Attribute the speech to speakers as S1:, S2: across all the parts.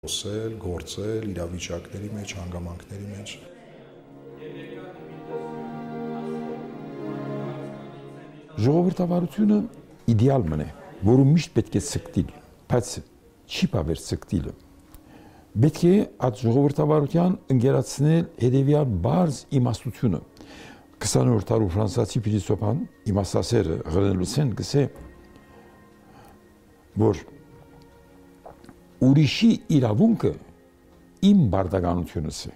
S1: խոսել, գործել իրավիճակների մեջ, հանգամանքների մեջ։
S2: Ժողովրդավարությունը իդեալ մնե, որը միշտ պետք է ցկտիլ, բայց չի բավեր ցկտիլը։ Պետք է այդ ժողովրդավարության ընկերացնել հետևյալ բարձ իմաստությունը։ 20-րդ դարու ֆրանսիացի փիլիսոփան իմաստասերը Ռենելուսեն գսե, որ ուրիշի իրավունքը իմ բարդականությունս է։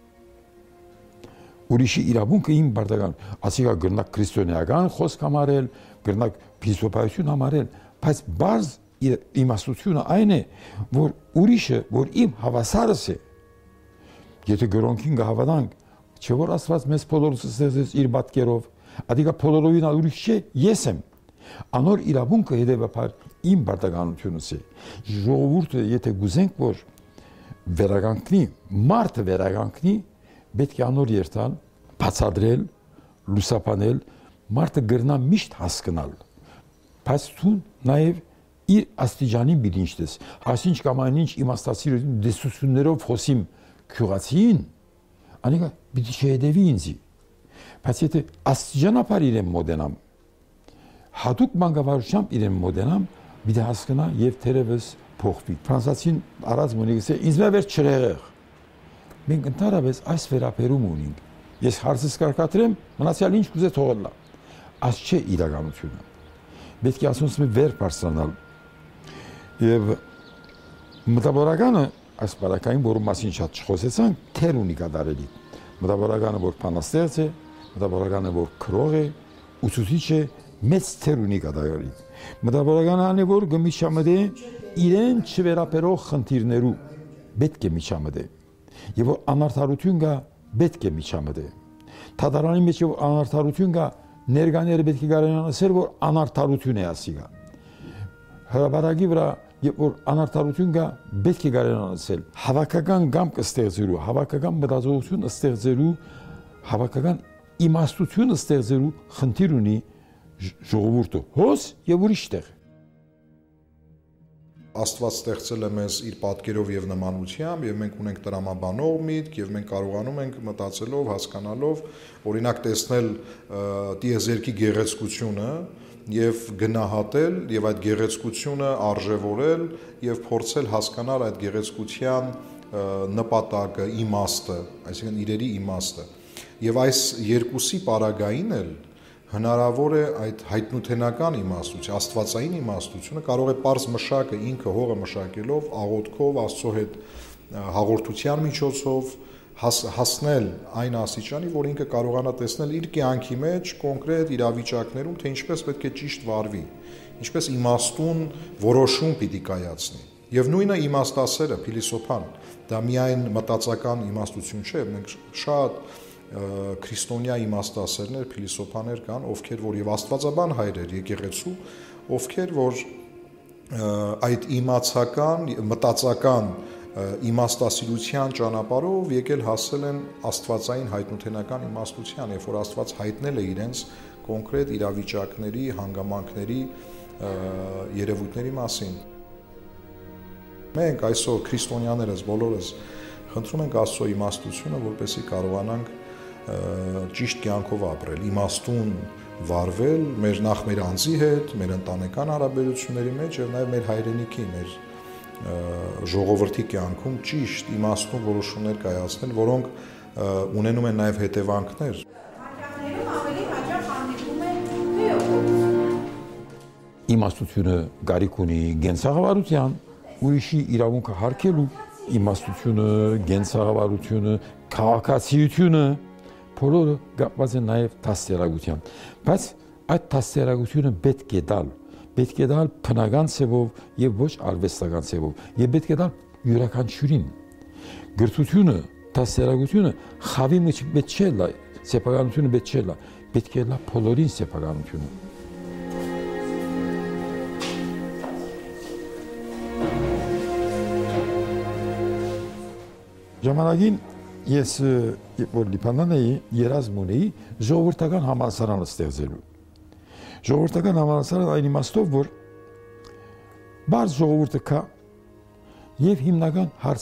S2: Ուրիշի իրավունքը իմ բարդականություն։ Ասիկա գրնակ քրիստոնեական խոսք համարել, գրնակ փիլիսոփայություն համարել, բայց բարձ իմաստությունը այն է, որ ուրիշը, որ իմ հավասարս է, եթե գրոնքին գահավանանք, չէ որ Աստված մեզ բոլորս ստեղծեց իր պատկերով, ադիկա բոլորովին ուրիշ չէ, ես եմ։ Անոր իրավունքը հետևաբար իմ բարդականությունս է։ Ժողովուրդը եթե գուզենք, որ վերականգնի, մարդը վերականգնի, պետք է անոր երթալ, բացադրել, լուսաբանել, մարդը գրնա միշտ հասկանալ։ Բայց դու նաև իր աստիճանի բիլինչտես, այսինչ կամ այնինչ իմաստացի դեսություններով խոսիմ քյուղացին, անիկա պիտի չհետևի ինձի։ Բայց եթե աստիճանաբար իրեն մոդենամ, հատուկ մանկավարությամբ իրեն մոդենամ, պիտի հասկանա եւ թերևս փոխվի։ Ֆրանսիացին առած մոնի գսե, ինձ վեր չրեղեղ։ Մենք ընդհանրապես այս վերապերում ունենք։ Ես հարցս կարկատրեմ, մնացյալ ինչ կուզե թողնա։ Այս չէ իրականությունը։ Պետք է ասոնց մի վեր բարձրանալ։ Եվ մտավորականը այս բարակային, որում մասին շատ չխոսեցանք, թեր ունի կատարելի։ Մտավորականը, որ բանաստեղծ է, մտավորականը, որ քրող է, ուսուցիչ է, մեծ թեր ունի կատարելի։ Մտավորականը անի, որ գմիջամդե իրեն չվերապերող խնդիրներու պետք է միջամդե։ Եվ որ անարդարություն կա, պետք է միջամդե։ Թադարանի մեջ որ անարդարություն կա, ներկաները պետք է կարողանան ասել, որ անարդարություն է ասիգա։ Հրաբարակի վրա եւ որ անարդարություն կա, պետք է կարողանան ասել հավաքական գամ կստեղծելու, հավաքական մտածողություն ստեղծելու, հավաքական իմաստություն ստեղծելու խնդիր ունի ժողովուրդը, հոս եւ ուրիշ տեղ։
S1: Աստված ստեղծել է մեզ իր պատկերով եւ նմանությամբ եւ մենք ունենք տրամաբանող միտք եւ մենք կարողանում ենք մտածելով, հասկանալով, օրինակ տեսնել տիեզերքի գեղեցկությունը եւ գնահատել եւ այդ գեղեցկությունը արժեվորել եւ փորձել հասկանալ այդ գեղեցկության նպատակը, իմաստը, այսինքն իրերի իմաստը։ Եվ այս երկուսի պարագային էլ հնարավոր է այդ հայտնութենական իմաստություն, աստվածային իմաստությունը կարող է պարզ մշակը ինքը հողը մշակելով, աղոթքով, Աստծո հետ հաղորդության միջոցով հասնել այն աստիճանի, որ ինքը կարողանա տեսնել իր կյանքի մեջ կոնկրետ իրավիճակներում, թե ինչպես պետք է ճիշտ վարվի, ինչպես իմաստուն որոշում պիտի կայացնի։ Եվ նույնը իմաստասերը, փիլիսոփան, դա միայն մտածական իմաստություն չէ, մենք շատ քրիստոնյա իմաստասերներ, փիլիսոփաներ կան, ովքեր որ եւ աստվածաբան հայրեր եկեղեցու, ովքեր որ այդ իմացական, մտածական իմաստասիրության ճանապարհով եկել հասել են աստվածային հայտնութենական իմաստության, երբ որ Աստված հայտնել է իրենց կոնկրետ իրավիճակների, հանգամանքների, երևույթների մասին։ Մենք այսօր քրիստոնյաներս բոլորս խնդրում ենք Աստծո իմաստությունը, որպեսզի կարողանանք ճիշտ կյանքով ապրել, իմաստուն վարվել նախ մեր անձի հետ, մեր ընտանեկան հարաբերությունների մեջ եւ նաեւ մեր հայրենիքի, մեր ժողովրդի կյանքում ճիշտ իմաստուն որոշումներ կայացնել, որոնք ունենում են նաեւ հետևանքներ։
S2: Իմաստությունը գարիք ունի գենցաղավարության, ուրիշի իրավունքը հարգելու, իմաստությունը, գենցաղավարությունը, քաղաքացիությունը բոլորը կապված են նաև դաստիարակության, բայց այդ դաստիարակությունը պետք է դալ բնական ցևով եւ ոչ արվեստական ցևով, եւ պետք է դալ յուրաքանչյուրին։ Գրթությունը, դաստիարակությունը խավի մեջ պետք չէ լա, սեփականությունը պետք չէ լա, պետք է լա բոլորին սեփականությունը։ Ժամանակին ես որ Լիբանան էի, երազմ ունեի ժողովրդական համալսարան ստեղծելու։ Ժողովրդական համալսարան այն իմաստով, որ բարձ ժողովուրդը կա եւ հիմնական հարցը